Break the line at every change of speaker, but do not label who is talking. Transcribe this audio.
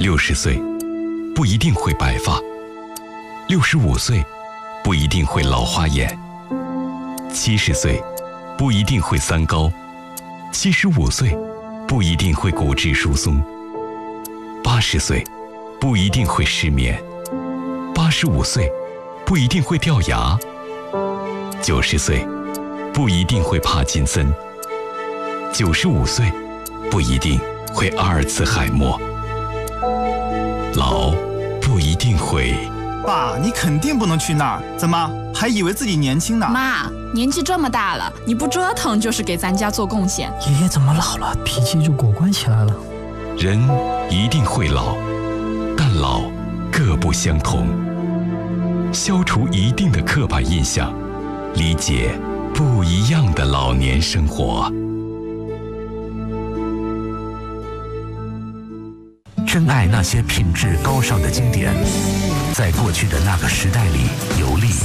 60岁不一定会白发，65岁不一定会老花眼，70岁不一定会三高，75岁不一定会骨质疏松，80岁不一定会失眠，85岁不一定会掉牙，90岁不一定会帕金森，95岁不一定会阿尔茨海默，老不一定会。
爸，你肯定不能去那儿，怎么还以为自己年轻呢？
妈，年纪这么大了，你不折腾就是给咱家做贡献。
爷爷怎么老了，脾气就果断起来了？
人一定会老，但老各不相同。消除一定的刻板印象，理解不一样的老年生活。
珍爱那些品质高尚的经典，在过去的那个时代里游历。